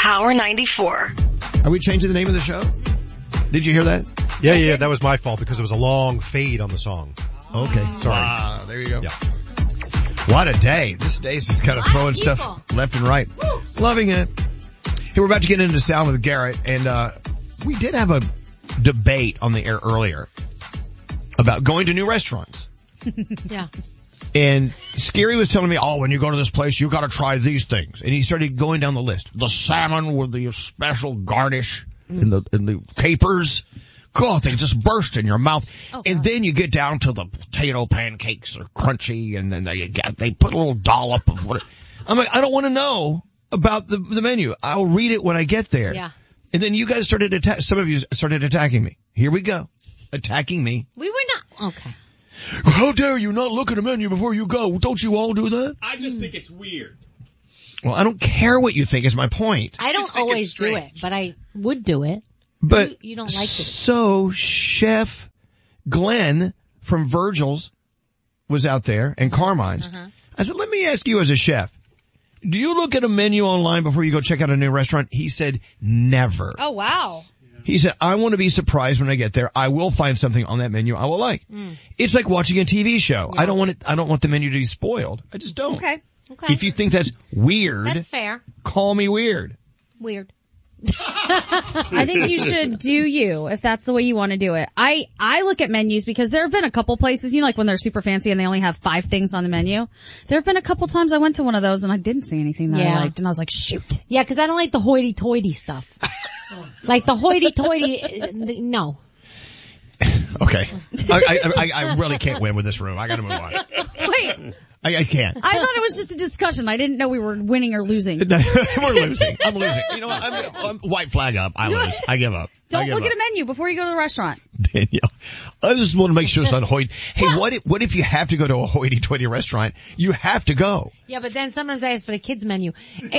Power 94. Are we changing the name of the show? Did you hear that? Yeah, that was my fault because it was a long fade on the song. Okay, sorry. There you go. Yeah. What a day. This day is just kind of throwing stuff left and right. Woo. Loving it. Hey, we're about to get into sound with Garrett, and we did have a debate on the air earlier about going to new restaurants. Yeah. And Scary was telling me, when you go to this place, you gotta try these things. And he started going down the list. The salmon with the special garnish and the capers. God, they just burst in your mouth. Oh, and then you get down to the potato pancakes are crunchy, and then they put a little dollop of what. I'm like, I don't want to know about the menu. I'll read it when I get there. Yeah. And then you guys some of you started attacking me. Here we go. Attacking me. We were not, okay. How dare you not look at a menu before you go? Don't you all do that? I just think it's weird. Well, I don't care what you think is my point. I don't always do it, but I would do it. But you don't like it. So Chef Glenn from Virgil's was out there and Carmine's. Uh-huh. I said, let me ask you as a chef, do you look at a menu online before you go check out a new restaurant? He said, never. Oh, wow. He said, I want to be surprised when I get there. I will find something on that menu I will like. It's like watching a TV show. Yeah. I don't want the menu to be spoiled. I just don't. Okay. If you think that's weird. That's fair. Call me weird. Weird. I think you should do you if that's the way you want to do it. I look at menus because there have been a couple places, like when they're super fancy and they only have 5 things on the menu. There have been a couple times I went to one of those and I didn't see anything that I liked, and I was like, shoot. Yeah, because I don't like the hoity-toity stuff. Like the hoity-toity, no. Okay. I really can't win with this room. I gotta move on. Wait. I can't. I thought it was just a discussion. I didn't know we were winning or losing. We're losing. I'm losing. You know what? I'm white flag up. I lose. I give up. Don't look at a menu before you go to the restaurant. Danielle, I just want to make sure it's not hoity. Hey, what if you have to go to a hoity-toity restaurant? You have to go. Yeah, but then sometimes I ask for the kids menu. By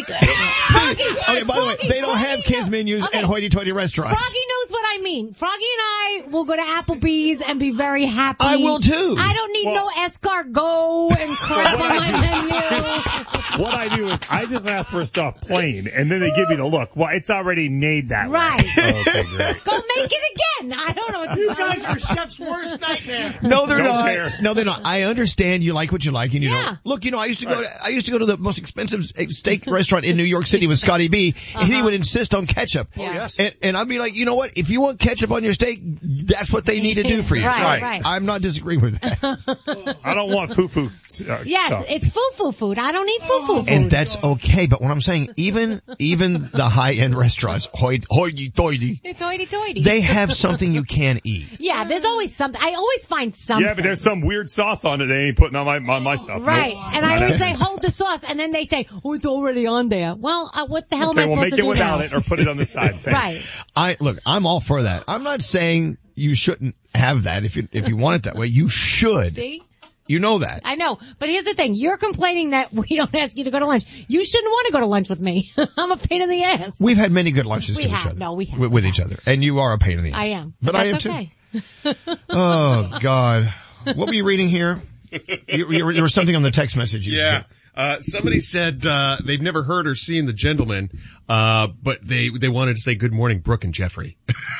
the way, they don't have kids menus at hoity-toity restaurants. Froggy knows what I mean. Froggy and I will go to Applebee's and be very happy. I will too. I don't need no escargot and crap on my menu. What I do is I just ask for stuff plain, and then they give me the look. Well, it's already made that right. way. Okay, great. Go make it again. I don't know what you guys are chef's worst nightmare. No, they're not. Care. No, they're not. I understand you like what you like, and you know. Look, I used to go to the most expensive steak restaurant in New York City with Scotty B, and he would insist on ketchup. Yeah. Oh, yes. And I'd be like, you know what? If you want ketchup on your steak, that's what they need to do for you. Right. I'm not disagreeing with that. I don't want foo-foo. Yes, stuff. it's foo-foo food. I don't eat foo-foo food. And that's okay, but what I'm saying, even the high-end restaurants, hoity-toity. It's hoity-toity. They have something you can eat. Yeah, there's always something. I always find something. Yeah, but there's some weird sauce on it they ain't putting on my stuff. Right. Nope. And I would say, hold the sauce, and then they say, it's already on there. Well, what the hell am I supposed to do now? Make it without it or put it on the side. Thanks. Right. Look, I'm all for that. I'm not saying you shouldn't have that if you want it that way. You should. See? You know that. I know. But here's the thing. You're complaining that we don't ask you to go to lunch. You shouldn't want to go to lunch with me. I'm a pain in the ass. We've had many good lunches with each other. No, we have. With each other. And you are a pain in the ass. I am. But I am okay. too. Oh, God. What were you reading here? There was something on the text message. Somebody said they've never heard or seen The Gentleman, but they wanted to say good morning, Brooke and Jeffrey.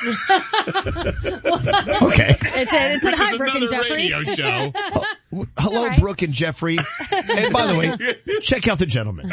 Okay. It said hi, Brooke and Jeffrey. Radio show. Hello, right. Brooke and Jeffrey. And by the way, check out The Gentleman.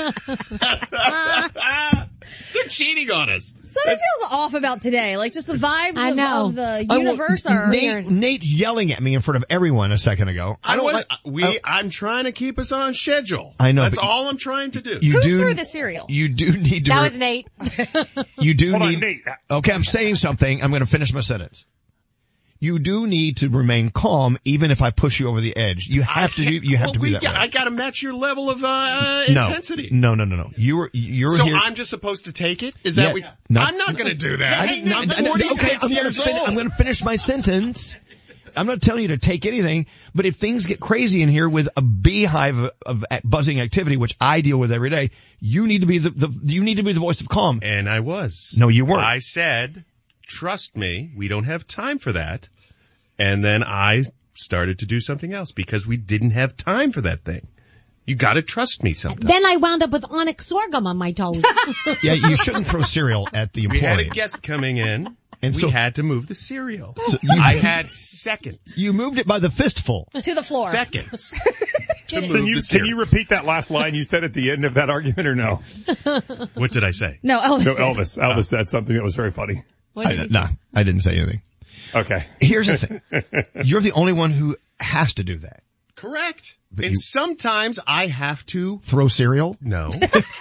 They're cheating on us. Something feels off about today. Like just the vibes of the universe are Nate yelling at me in front of everyone a second ago. I'm trying to keep us on schedule. I know. That's all I'm trying to do. Who threw the cereal? You do need to. That was Nate. You do Hold need. on, Nate. Okay, I'm saying something. I'm going to finish my sentence. You do need to remain calm, even if I push you over the edge. You have to. You have to be that way. I got to match your level of intensity. No. You're so here. I'm just supposed to take it? Is that I'm not going to do that. I'm going to finish my sentence. I'm not telling you to take anything, but if things get crazy in here with a beehive of buzzing activity, which I deal with every day, you need to be the voice of calm. And I was. No, you weren't. I said, trust me, we don't have time for that. And then I started to do something else because we didn't have time for that thing. You gotta trust me sometimes. Then I wound up with onyx sorghum on my toes. Yeah, you shouldn't throw cereal at the We had a employee. guest coming in, and we had to move the cereal. I had seconds. You moved it by the fistful. To the floor. Seconds. Can you repeat that last line you said at the end of that argument or no? What did I say? No, Elvis. No, did. Elvis said something that was very funny. I didn't say anything. Okay. Here's the thing. You're the only one who has to do that. Correct. But And you- sometimes I have to. Throw cereal? No.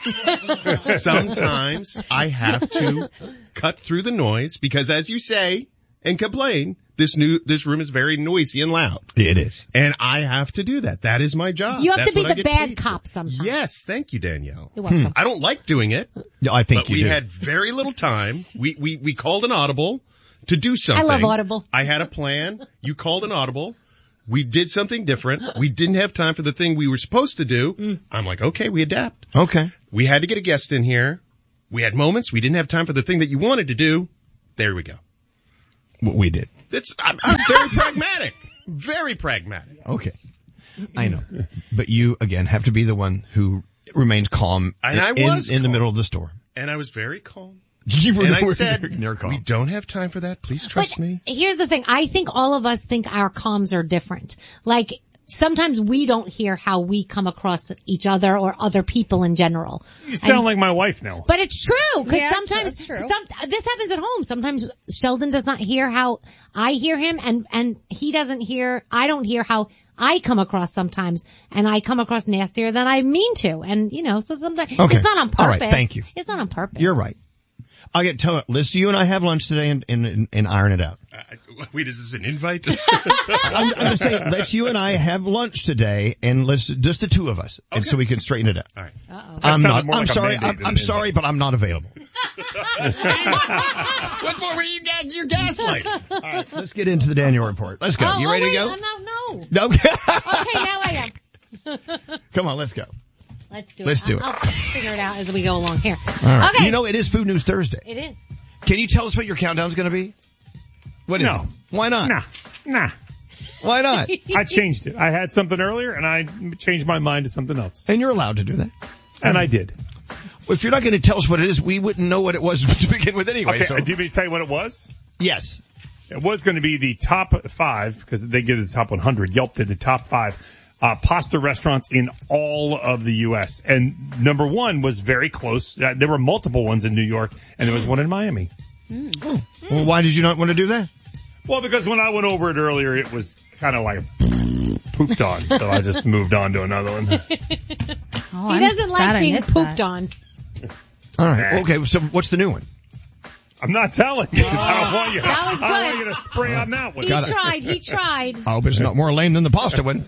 Sometimes I have to cut through the noise because, as you say and complain, this room is very noisy and loud. It is. And I have to do that. That is my job. You have That's to be what I the get bad paid cop for. sometimes. Yes, thank you, Danielle. You're welcome. I don't like doing it, No, I think but you we do. had very little time. We called an audible to do I something. love Audible. I had a plan. You called an audible. We did something different. We didn't have time for the thing we were supposed to do. I'm like, okay, we adapt. Okay. We had to get a guest in here. We had moments. We didn't have time for the thing that you wanted to do. There we go. We did. I'm very pragmatic. Very pragmatic. Okay. I know. But you, again, have to be the one who remained calm And I was in the calm. middle of the storm. And I was very calm. You were And I very said, calm. we don't have time for that. Please trust me. Here's the thing. I think all of us think our comms are different. Like, sometimes we don't hear how we come across each other or other people in general. You sound like my wife now. But it's true, because Yeah, sometimes, that's true. this happens at home. Sometimes Sheldon does not hear how I hear him, and he doesn't hear, I don't hear how I come across sometimes, and I come across nastier than I mean to. And, so sometimes, Okay. it's not on purpose. All right, thank you. It's not on purpose. You're right. I'll get to it. Liz, you and I have lunch today and iron it out. Wait, is this an invite? I'm just saying, let's you and I have lunch today and let's, just the two of us. And so we can straighten it out. All right. I'm sounded not, more I'm like a sorry, mandate than I'm an sorry, but I'm not available. What more were you gaslighting? All right, let's get into the Daniel report. Let's go. You ready to go? No. No. Okay, now I am. Come on, let's go. Let's do it. Let's do it. I'll figure it out as we go along here. All right. Okay. You know, it is Food News Thursday. It is. Can you tell us what your countdown's going to be? What is No. it? Why not? Nah. Why not? I changed it. I had something earlier and I changed my mind to something else. And you're allowed to do that. And I did. Well, if you're not going to tell us what it is, we wouldn't know what it was to begin with anyway. Okay, So do you want me to tell you what it was? yes. It was going to be the top 5, because they give the top 100. Yelp did the top 5 pasta restaurants in all of the U.S. And number 1 was very close. There were multiple ones in New York, and there was one in Miami. Well, why did you not want to do that? Well, because when I went over it earlier, it was kind of like pooped on. So I just moved on to another one. Oh, He doesn't like being pooped that. on. All right. Okay. So what's the new one? I'm not telling you. I don't want you. That was I don't want good. you to spray on that one. He tried. I hope it's not more lame than the pasta one.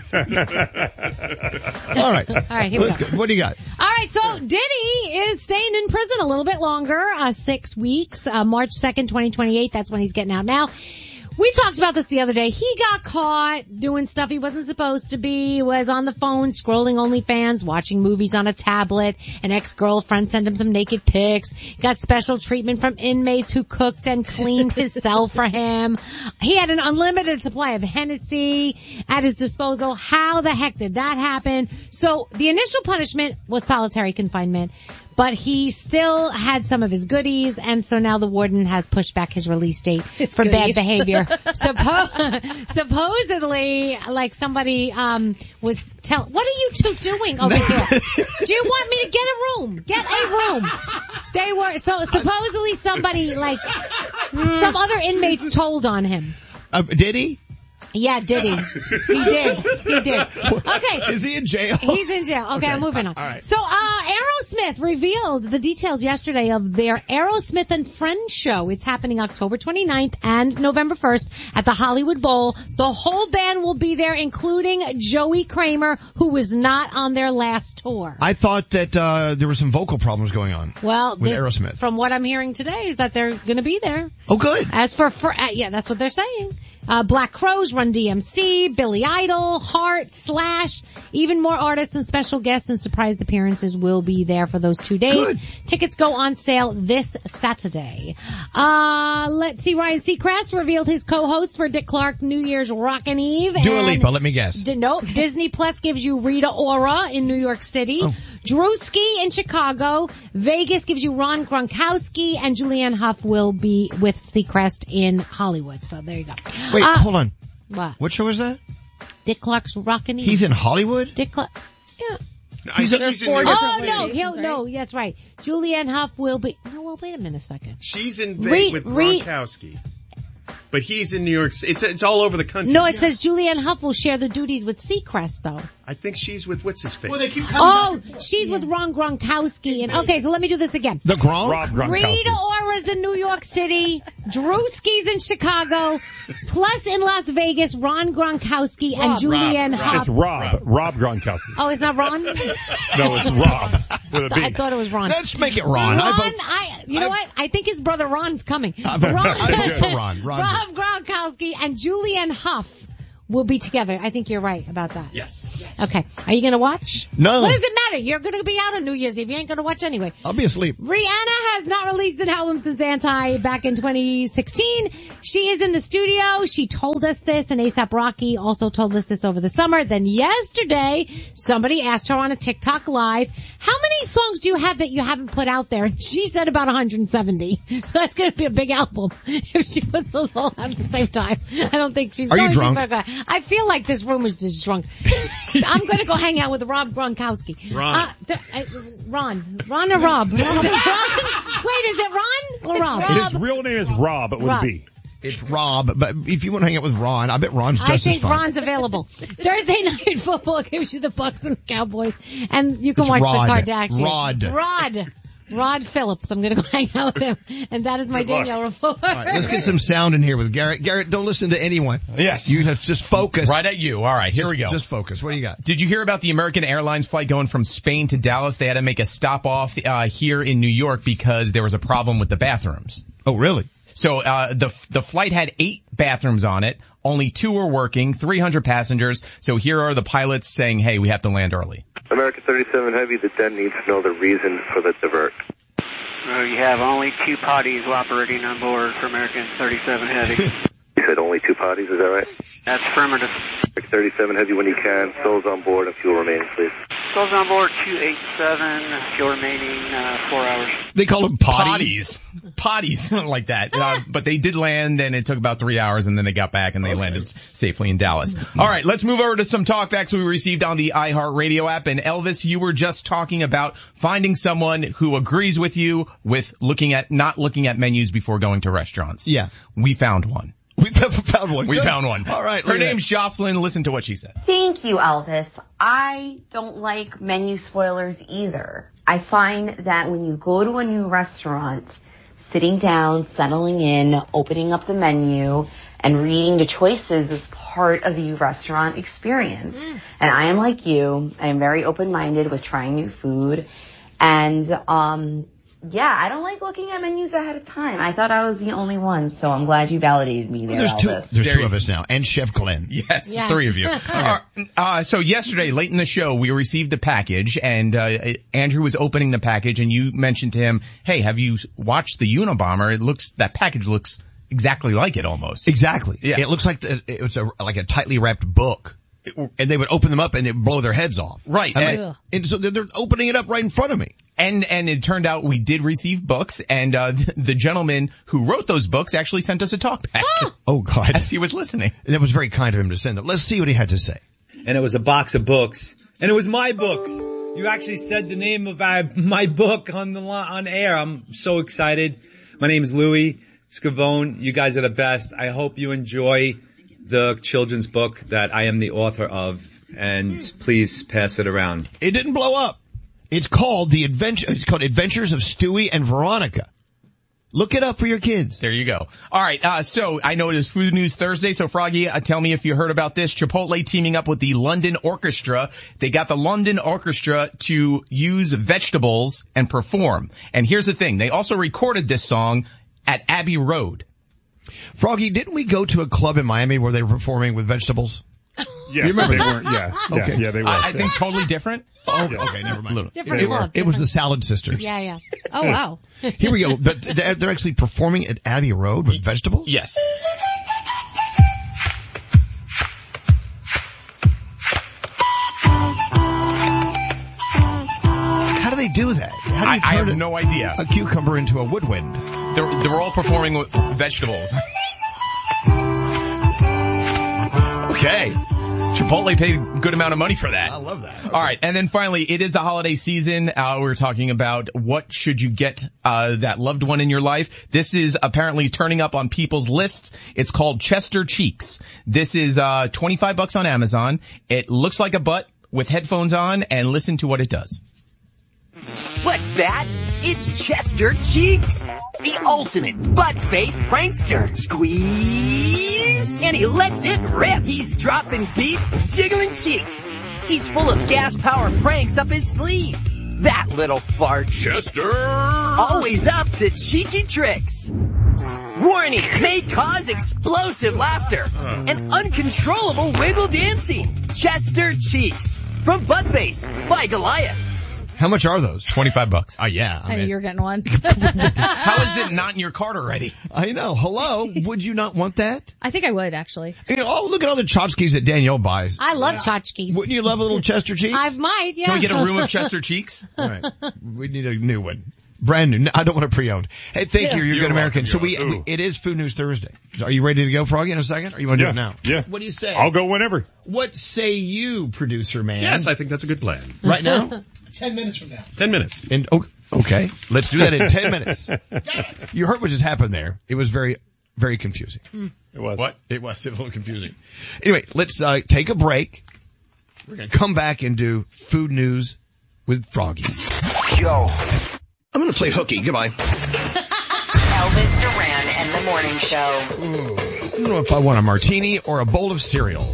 All right. All right, here we Let's go. go. What do you got? All right, so Diddy is staying in prison a little bit longer, 6 weeks, March 2nd, 2028. That's when he's getting out now. We talked about this the other day. He got caught doing stuff he wasn't supposed to be, was on the phone scrolling OnlyFans, watching movies on a tablet. An ex-girlfriend sent him some naked pics. Got special treatment from inmates who cooked and cleaned his cell for him. He had an unlimited supply of Hennessy at his disposal. How the heck did that happen? So the initial punishment was solitary confinement, but he still had some of his goodies, and so now the warden has pushed back his release date for bad behavior. Supposedly, like somebody was what are you two doing over here? Do you want me to get a room? Get a room. They were supposedly somebody some other inmates told on him. Did he? Yeah, did he? He did. Okay. Is he in jail? He's in jail. Okay, I'm moving on. All right. So, Aerosmith revealed the details yesterday of their Aerosmith and Friends show. It's happening October 29th and November 1st at the Hollywood Bowl. The whole band will be there, including Joey Kramer, who was not on their last tour. I thought that there were some vocal problems going on. Well, with Aerosmith. From what I'm hearing today is that they're going to be there. Oh, good. As for yeah, that's what they're saying. Black Crowes, Run DMC, Billy Idol, Heart, Slash, even more artists and special guests and surprise appearances will be there for those 2 days. Good. Tickets go on sale this Saturday. Let's see, Ryan Seacrest revealed his co-host for Dick Clark New Year's Rockin' Eve. Dua Lipa, let me guess. Nope. Disney Plus gives you Rita Ora in New York City. Oh. Drewski in Chicago. Vegas gives you Ron Gronkowski, and Julianne Hough will be with Seacrest in Hollywood. So there you go. Wait, hold on. What? What show is that? Dick Clark's Rockin' Eve. He's in Hollywood? Dick Clark. Yeah. He's in four New York. Oh no, locations, no, that's right. Julianne Hough will be. No, well, wait a minute a second. She's in Vegas with Gronkowski. But he's in New York City. It's all over the country. No, it says Julianne Hough will share the duties with Seacrest, though. I think she's with what's his face. Well, they keep coming back. She's with Ron Gronkowski. And okay, so let me do this again. The Gronk? Rob Gronkowski. Rita Ora's in New York City. Drewski's in Chicago. Plus in Las Vegas, Ron Gronkowski and Julianne Hough. It's Rob Gronkowski. Oh, it's not Ron? No, it's Rob with a B. I thought it was Ron. Let's make it Ron. You know what? I think his brother Ron's coming. I vote for Ron. Rob Gronkowski and Julianne Hough will be together. I think you're right about that. Yes. Okay. Are you going to watch? No. What does it matter? You're going to be out on New Year's Eve. You ain't going to watch anyway. I'll be asleep. Rihanna has not released an album since Anti back in 2016. She is in the studio. She told us this, and A$AP Rocky also told us this over the summer. Then yesterday, somebody asked her on a TikTok live, how many songs do you have that you haven't put out there? And she said about 170. So that's going to be a big album if she puts those all out at the same time. I don't think she's Are you going drunk? to. I feel like this room is just drunk. I'm going to go hang out with Rob Gronkowski. Ron. Ron or Rob? Wait, is it Ron or Rob? His real name is Rob, but with a B. It's Rob, but if you want to hang out with Ron, I bet Ron's just I as think fun. Ron's available. Thursday Night Football gives you the Bucks and the Cowboys, and you can It's watch Rod. the Kardashians. Rod Phillips. I'm going to go hang out with him. And that is my Good luck. Danielle report. All right, let's get some sound in here with Garrett. Garrett, don't listen to anyone. Yes. You have to just focus. Right at you. All right, here we go. Just focus. What do you got? Did you hear about the American Airlines flight going from Spain to Dallas? They had to make a stop off here in New York because there was a problem with the bathrooms. Oh, really? So the flight had 8 bathrooms on it. Only 2 were working, 300 passengers. So here are the pilots saying, hey, we have to land early. American 37 Heavy, the den needs to know the reason for the divert. You have only 2 potties operating on board for American 37 Heavy. You said only 2 potties, is that right? That's affirmative. American 37 Heavy, when you can, souls on board and fuel remaining, please. Souls on board 287, fuel remaining 4 hours. They call them potties. Potties like that. But they did land, and it took about 3 hours, and then they got back, and they landed safely in Dallas. All right, let's move over to some talkbacks we received on the iHeartRadio app. And Elvis, you were just talking about finding someone who agrees with you with not looking at menus before going to restaurants. Yeah. We found one. We found one. We Good. found one. All right. Her name's Jocelyn. Listen to what she said. Thank you, Elvis. I don't like menu spoilers either. I find that when you go to a new restaurant, sitting down, settling in, opening up the menu, and reading the choices is part of the restaurant experience. And I am like you. I am very open-minded with trying new food. And, yeah, I don't like looking at menus ahead of time. I thought I was the only one, so I'm glad you validated me there, Elvis. There's two of us now, and Chef Glenn. Yes, Yes. 3 of you. So yesterday, late in the show, we received a package, and Andrew was opening the package, and you mentioned to him, hey, have you watched the Unabomber? That package looks exactly like it almost. Exactly. Yeah. It looks like it's like a tightly wrapped book. And they would open them up and it'd blow their heads off. Right. And so they're opening it up right in front of me. And it turned out we did receive books, and the gentleman who wrote those books actually sent us a talk back. Oh, God. As he was listening. That was very kind of him to send them. Let's see what he had to say. And it was a box of books. And it was my books. You actually said the name of my book on air. I'm so excited. My name is Louis Scavone. You guys are the best. I hope you enjoy the children's book that I am the author of, and please pass it around. It didn't blow up. It's called Adventures of Stewie and Veronica. Look it up for your kids. There you go. All right. So I know it is Food News Thursday. So Froggy, tell me if you heard about this. Chipotle teaming up with the London Orchestra. They got the London Orchestra to use vegetables and perform. And here's the thing. They also recorded this song at Abbey Road. Froggy, didn't we go to a club in Miami where they were performing with vegetables? Yes, you remember they this? weren't. Yeah, Okay. yeah, they were. I think totally different. Oh, okay, never mind. Different club. It was the Salad Sisters. Yeah. Oh wow. Here we go. But they're actually performing at Abbey Road with vegetables? Yes. How do they do that? How do you I turn have no idea. a cucumber into a woodwind? They were all performing with vegetables. Okay. Chipotle paid a good amount of money for that. I love that. All right. And then finally, it is the holiday season. We're talking about what should you get that loved one in your life. This is apparently turning up on people's lists. It's called Chester Cheeks. This is $25 on Amazon. It looks like a butt with headphones on, and listen to what it does. What's that? It's Chester Cheeks, the ultimate butt-faced prankster. Squeeze, and he lets it rip. He's dropping beats, jiggling cheeks. He's full of gas-powered pranks up his sleeve. That little fart. Chester! Always up to cheeky tricks. Warning, may cause explosive laughter and uncontrollable wiggle dancing. Chester Cheeks, from Buttface by Goliath. How much are those? $25. Oh yeah. I knew you were getting one. How is it not in your cart already? I know. Hello. Would you not want that? I think I would actually. You know, oh, look at all the tchotchkes that Danielle buys. I love tchotchkes. Wouldn't you love a little Chester Cheeks? I might, yeah. Can we get a room of Chester Cheeks? All right. We need a new one. Brand new. I don't want a pre-owned. Hey, thank you. You're a good American. So it is Food News Thursday. Are you ready to go, Froggy, in a second? Or you want to do it now? Yeah. What do you say? I'll go whenever. What say you, producer man? Yes, I think that's a good plan. Right now? 10 minutes from now. 10 minutes. And okay, let's do that in 10 minutes. You heard what just happened there. It was very, very confusing. It was. What? It was a little confusing. Anyway, let's take a break. We're going to come back and do Food News with Froggy. Yo. I'm going to play hooky. Goodbye. Elvis Duran and the Morning Show. I don't know if I want a martini or a bowl of cereal.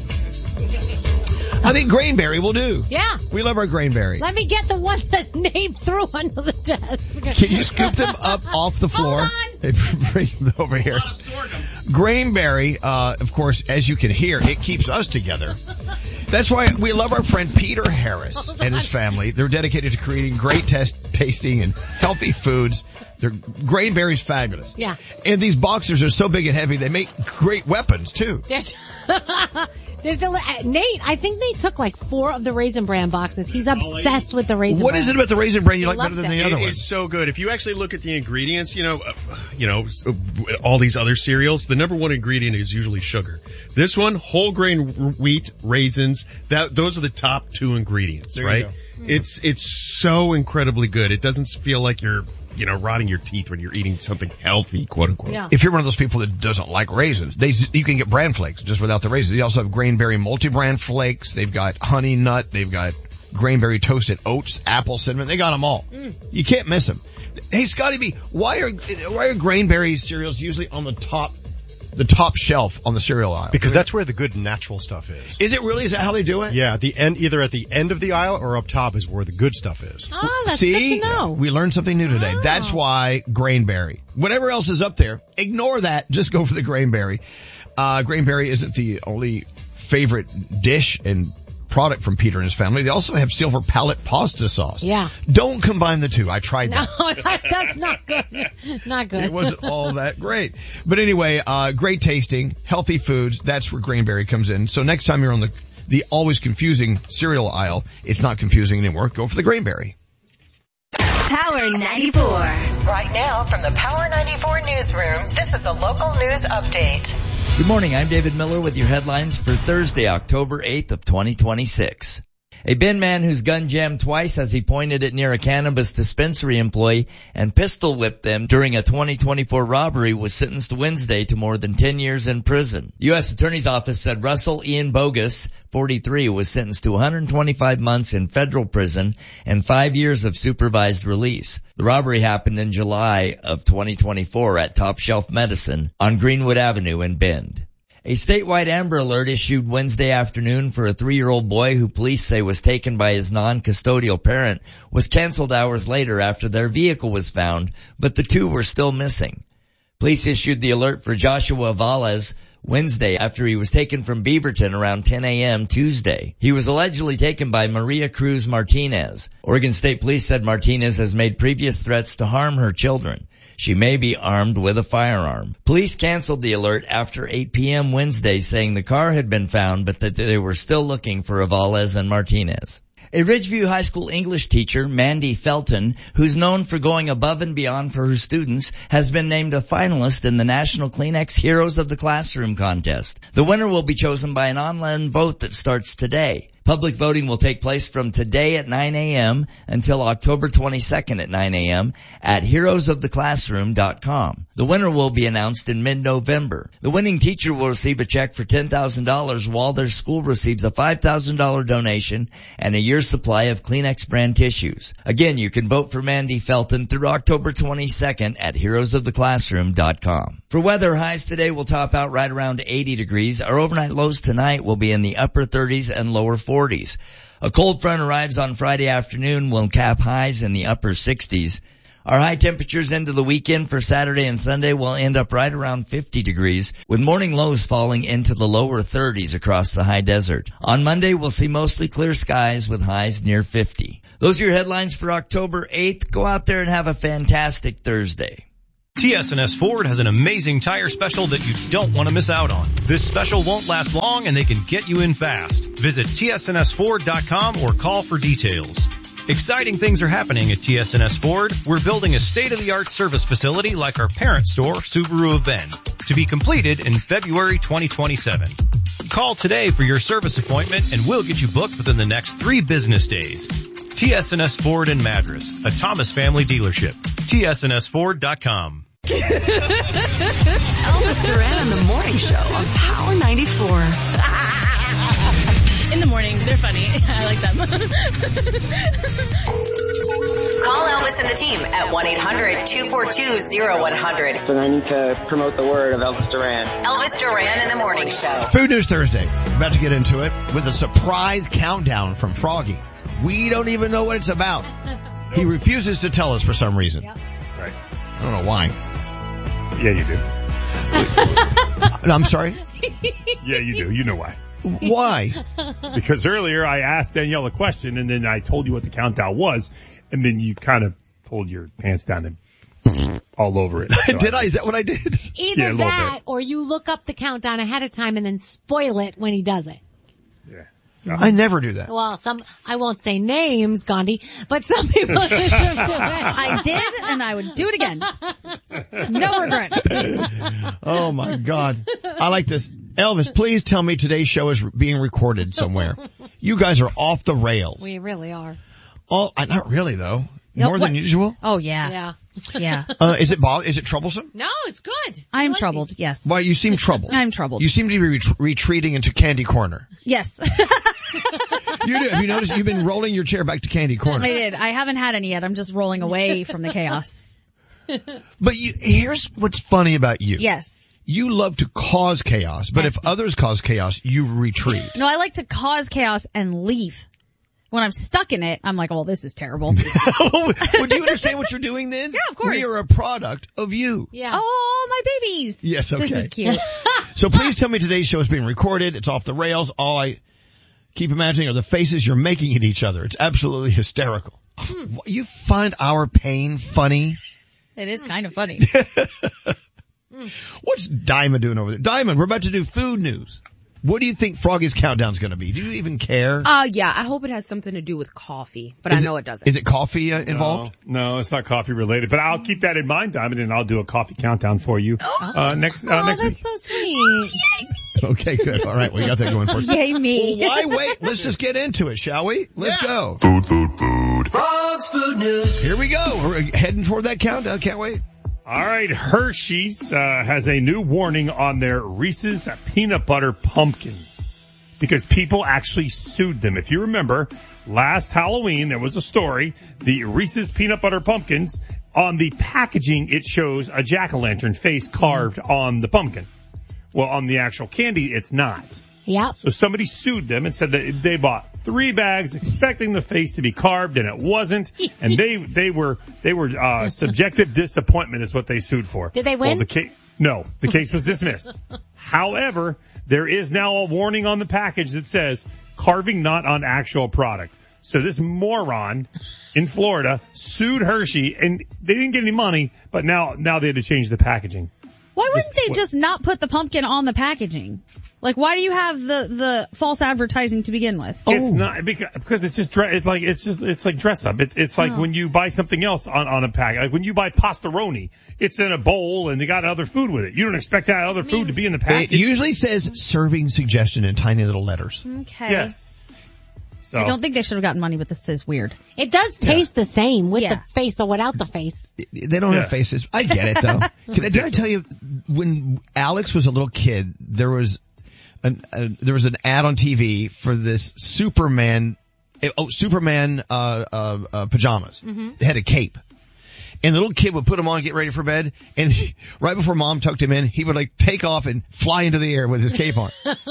I think Grainberry will do. Yeah. We love our Grainberry. Let me get the one that Nate threw under the desk. Can you scoop them up off the floor? Hey, bring them over here. Grainberry, of course, as you can hear, it keeps us together. That's why we love our friend Peter Harris and his family. They're dedicated to creating great tasting and healthy foods. Grainberry's fabulous. Yeah. And these boxers are so big and heavy, they make great weapons too. Nate, I think Nate took like 4 of the Raisin Bran boxes. He's obsessed with the Raisin Bran. What is it about the Raisin Bran you like better than the other one? It's so good. If you actually look at the ingredients, all these other cereals, the number one ingredient is usually sugar. This one, whole grain wheat, raisins, those are the top 2 ingredients, right? It's so incredibly good. It doesn't feel like you're rotting your teeth when you're eating something healthy, quote unquote. Yeah. If you're one of those people that doesn't like raisins, you can get bran flakes just without the raisins. They also have Grainberry multi-bran flakes. They've got honey nut. They've got Grainberry toasted oats, apple cinnamon. They got them all. You can't miss them. Hey, Scotty B, why are Grainberry cereals usually on the top shelf on the cereal aisle? Because that's where the good natural stuff is. Is it really? Is that how they do it? Yeah, either at the end of the aisle or up top is where the good stuff is. Oh, that's See? good to know. We learned something new today. That's why Grainberry. Whatever else is up there, ignore that. Just go for the Grainberry. Grainberry isn't the only favorite dish and product from Peter and his family. They also have silver palette pasta sauce. Yeah. Don't combine the two. I tried that. No, that's not good. Not good. It wasn't all that great. But anyway, great tasting, healthy foods. That's where Grainberry comes in. So next time you're on the always confusing cereal aisle, it's not confusing anymore. Go for the Grainberry. Power 94. Right now from the Power 94 newsroom, this is a local news update. Good morning. I'm David Miller with your headlines for Thursday, October 8th of 2026. A bin man whose gun jammed twice as he pointed it near a cannabis dispensary employee and pistol whipped them during a 2024 robbery was sentenced Wednesday to more than 10 years in prison. The U.S. Attorney's Office said Russell Ian Bogus, 43, was sentenced to 125 months in federal prison and 5 years of supervised release. The robbery happened in July of 2024 at Top Shelf Medicine on Greenwood Avenue in Bend. A statewide Amber Alert issued Wednesday afternoon for a 3-year-old boy who police say was taken by his non-custodial parent was canceled hours later after their vehicle was found, but the two were still missing. Police issued the alert for Joshua Valles Wednesday after he was taken from Beaverton around 10 a.m. Tuesday. He was allegedly taken by Maria Cruz Martinez. Oregon State Police said Martinez has made previous threats to harm her children. She may be armed with a firearm. Police canceled the alert after 8 p.m. Wednesday, saying the car had been found, but that they were still looking for Valles and Martinez. A Ridgeview High School English teacher, Mandy Felton, who's known for going above and beyond for her students, has been named a finalist in the National Kleenex Heroes of the Classroom contest. The winner will be chosen by an online vote that starts today. Public voting will take place from today at 9 a.m. until October 22nd at 9 a.m. at heroesoftheclassroom.com. The winner will be announced in mid-November. The winning teacher will receive a check for $10,000 while their school receives a $5,000 donation and a year's supply of Kleenex brand tissues. Again, you can vote for Mandy Felton through October 22nd at heroesoftheclassroom.com. For weather, highs today will top out right around 80 degrees. Our overnight lows tonight will be in the upper 30s and lower 40s. A cold front arrives on Friday afternoon, will cap highs in the upper 60s. Our high temperatures into the weekend for Saturday and Sunday will end up right around 50 degrees, with morning lows falling into the lower 30s across the high desert. On Monday, we'll see mostly clear skies with highs near 50. Those are your headlines for October 8th. Go out there and have a fantastic Thursday. TS&S Ford has an amazing tire special that you don't want to miss out on. This special won't last long and they can get you in fast. Visit tsnsford.com or call for details. Exciting things are happening at TS&S Ford. We're building a state-of-the-art service facility like our parent store, Subaru of Bend, to be completed in February 2027. Call today for your service appointment and we'll get you booked within the next 3 business days. TS&S Ford in Madras, a Thomas family dealership. TSNSFord.com. Elvis Duran and the Morning Show on Power 94. In the morning, they're funny. I like them. Call Elvis and the team at 1-800-242-0100. So I need to promote the word of Elvis Duran. Elvis Duran and the Morning Show. Food News Thursday. About to get into it with a surprise countdown from Froggy. We don't even know what it's about. He refuses to tell us for some reason. Right. I don't know why. Yeah, you do. I'm sorry? Yeah, you do. You know why. Why? Because earlier I asked Danielle a question and then I told you what the countdown was and then you kind of pulled your pants down and all over it. So Did I? Is that what I did? Either that or you look up the countdown ahead of time and then spoil it when he does it. Yeah. I never do that. Well, I won't say names, Gandhi, but some people do it. I did, and I would do it again. No regret. Oh my God. I like this. Elvis, please tell me today's show is being recorded somewhere. You guys are off the rails. We really are. Not really though. Nope, More than usual? Oh yeah. Yeah. Is it troublesome? No, it's good. I'm troubled, these. Yes. Why, you seem troubled. I'm troubled. You seem to be retreating into Candy Corner. Yes. You do. Have you noticed you've been rolling your chair back to Candy Corner? I did. I haven't had any yet. I'm just rolling away from the chaos. But here's what's funny about you. Yes. You love to cause chaos, but if others cause chaos, you retreat. No, I like to cause chaos and leave. When I'm stuck in it, I'm like, oh, this is terrible. Would you understand what you're doing then? Yeah, of course. We are a product of you. Yeah. Oh, my babies. Yes, okay. This is cute. So please tell me today's show is being recorded. It's off the rails. All I keep imagining are the faces you're making at each other. It's absolutely hysterical. You find our pain funny? It is kind of funny. What's Diamond doing over there? Diamond, we're about to do food news. What do you think Froggy's countdown's going to be? Do you even care? Yeah, I hope it has something to do with coffee, but I know it doesn't. Is it coffee involved? No, it's not coffee related, but I'll keep that in mind, Diamond, and I'll do a coffee countdown for you next week. That's so sweet. Okay, good. All right, we got that going for us. Yay me. Well, why wait? Let's just get into it, shall we? Let's go. Food. Frog's Food News. Here we go. We're heading toward that countdown. Can't wait. All right, Hershey's has a new warning on their Reese's peanut butter pumpkins because people actually sued them. If you remember, last Halloween there was a story, the Reese's peanut butter pumpkins, on the packaging it shows a jack-o'-lantern face carved on the pumpkin. Well, on the actual candy it's not. Yep. So somebody sued them and said that they bought 3 bags expecting the face to be carved and it wasn't. And they were subjective disappointment is what they sued for. Did they win? Well, no, the case was dismissed. However, there is now a warning on the package that says carving not on actual product. So this moron in Florida sued Hershey and they didn't get any money, but now they had to change the packaging. Why wouldn't they just not put the pumpkin on the packaging? Like, why do you have the false advertising to begin with? It's not because it's just it's like dress up. It's like when you buy something else on a pack. Like when you buy pastaroni, it's in a bowl and they got other food with it. You don't expect that other food to be in the package. It usually says serving suggestion in tiny little letters. Okay. Yes. So I don't think they should have gotten money, but this is weird. It does taste the same with the face or without the face. They don't have faces. I get it though. Did I tell you when Alex was a little kid, there was an ad on TV for this Superman pajamas. They had a cape. And the little kid would put them on and get ready for bed. And right before mom tucked him in, he would like take off and fly into the air with his cape on.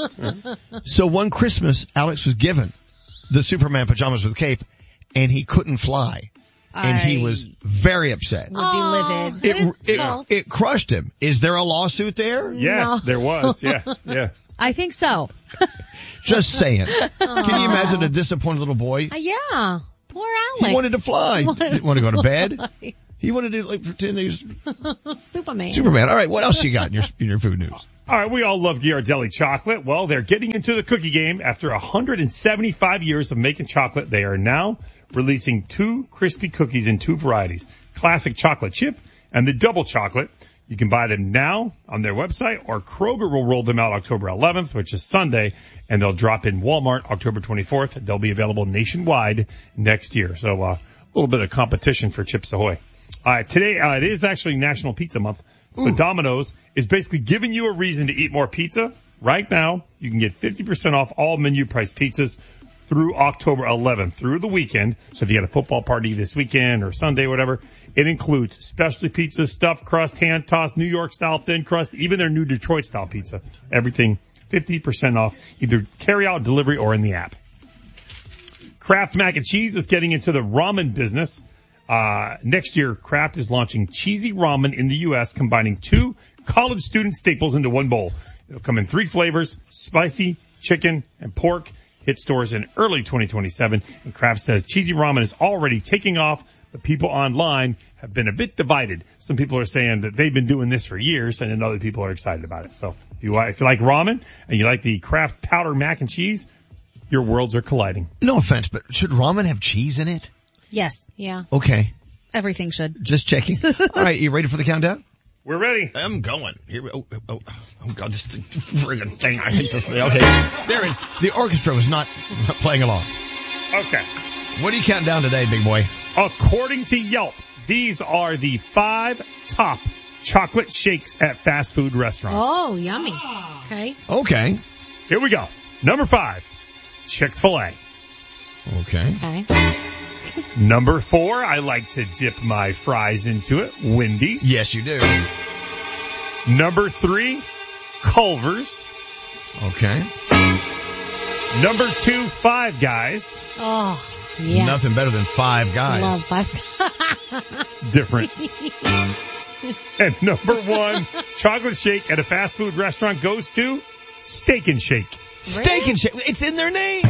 So one Christmas, Alex was given the Superman pajamas with cape and he couldn't fly. And he was very upset. Would be livid. It crushed him. Is there a lawsuit there? Yes, there was. Yeah. I think so. Just saying. Can you imagine a disappointed little boy? Yeah. Poor Alex. He wanted to fly. He didn't want to go to bed. He wanted to pretend he was Superman. All right, what else you got in your food news? All right, we all love Ghirardelli chocolate. Well, they're getting into the cookie game. After 175 years of making chocolate, they are now releasing 2 crispy cookies in 2 varieties, classic chocolate chip and the double chocolate. You can buy them now on their website, or Kroger will roll them out October 11th, which is Sunday, and they'll drop in Walmart October 24th. They'll be available nationwide next year. So a little bit of competition for Chips Ahoy. Today, it is actually National Pizza Month. So Domino's is basically giving you a reason to eat more pizza. Right now, you can get 50% off all menu price pizzas through October 11th, through the weekend. So if you had a football party this weekend or Sunday, whatever, it includes specialty pizza, stuffed crust, hand tossed, New York style thin crust, even their new Detroit style pizza. Everything 50% off, either carry out, delivery, or in the app. Kraft Mac and Cheese is getting into the ramen business. Next year, Kraft is launching cheesy ramen in the U.S., combining 2 college student staples into one bowl. It'll come in 3 flavors, spicy, chicken, and pork. Hit stores in early 2027. And Kraft says cheesy ramen is already taking off, but people online have been a bit divided. Some people are saying that they've been doing this for years, and then other people are excited about it. So if you like ramen and you like the Kraft powder mac and cheese, your worlds are colliding. No offense, but should ramen have cheese in it? Yes. Yeah. Okay. Everything should. Just checking. All right, you ready for the countdown? We're ready. I'm going. Here we go. Oh God, this friggin' thing. I hate this thing. Okay. There it is. The orchestra was not playing along. Okay. What are you counting down today, big boy? According to Yelp, these are the 5 top chocolate shakes at fast food restaurants. Oh, yummy. Okay. Here we go. Number 5, Chick-fil-A. Okay. Number 4, I like to dip my fries into it, Wendy's. Yes, you do. Number 3, Culver's. Okay. Number 2, Five Guys. Oh, yes. Nothing better than Five Guys. Love Five Guys. It's different. And number 1, chocolate shake at a fast food restaurant goes to Steak and Shake. Really? Steak and Shake. It's in their name.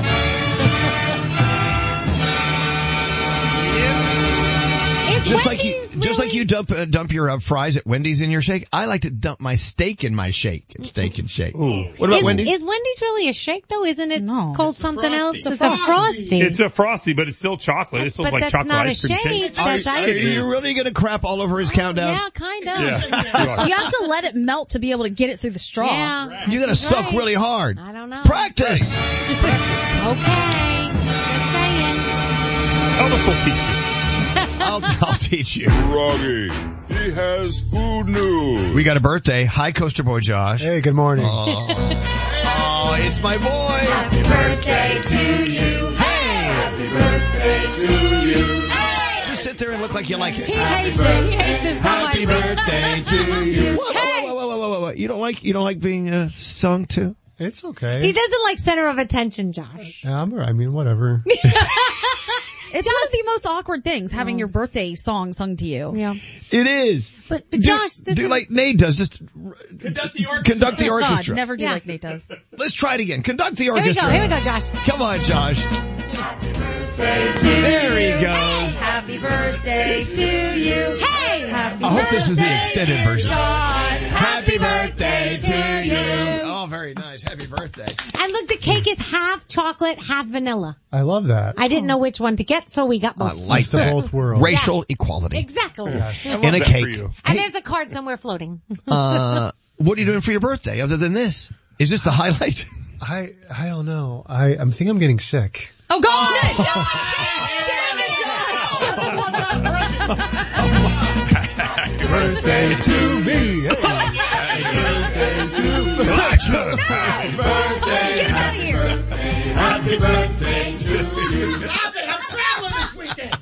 Just like you dump your fries at Wendy's in your shake, I like to dump my steak in my shake at Steak and Shake. Ooh. What about Wendy's? Is Wendy's really a shake though? Isn't it called something else? It's a Frosty. It's a Frosty, but it's still chocolate. It's still but like that's chocolate not ice a cream shake. shake. That's Are you really going to crap all over his countdown? Yeah, kind of. Yeah. You have to let it melt to be able to get it through the straw. Yeah. You got to suck really hard. I don't know. Practice. Okay. Just saying. Elvis will teach you. I'll teach you. Froggy, he has food news. We got a birthday. Hi, Coaster Boy Josh. Hey, good morning. Oh, it's my boy. Happy birthday to you. Hey! Happy birthday to you. Hey! Just sit there and look like you like it. He hates it. He hates it so much. Happy birthday to you. Whoa. You don't like being sung to? It's okay. He doesn't like center of attention, Josh. Yeah, I mean, whatever. It's one of the most awkward things, having your birthday song sung to you. Yeah. It is. But Josh, do like Nate does. Just conduct the orchestra. God, never do like Nate does. Let's try it again. Conduct the orchestra. Here we go, Josh. Come on, Josh. There he goes. Happy birthday to you. Hey! I hope this is the extended version. Josh, happy birthday to you. Oh, very nice. Happy birthday. And look, the cake is half chocolate, half vanilla. I love that. I didn't know which one to get, so we got both. I like Best of that. both worlds. Racial equality. Exactly. Yes. In a cake. And there's a card somewhere floating. What are you doing for your birthday other than this? Is this the highlight? I don't know. I think I'm getting sick. Oh, God! Happy birthday to me. Hey. Happy birthday to me. Happy birthday. Get out of here. Happy birthday to you. I'm traveling this weekend.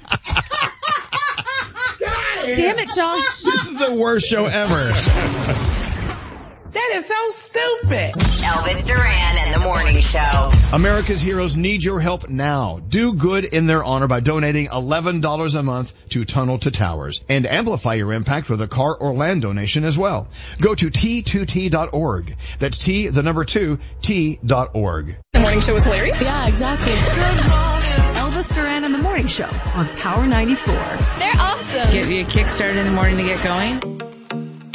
Damn it, Josh. This is the worst show ever. That is so stupid. Elvis Duran and the Morning Show. America's heroes need your help now. Do good in their honor by donating $11 a month to Tunnel to Towers. And amplify your impact with a car or land donation as well. Go to T2T.org. That's T2, T.org. The morning show was hilarious. Yeah, exactly. Elvis Duran and the Morning Show on Power 94. They're awesome. Get you a kickstart in the morning to get going.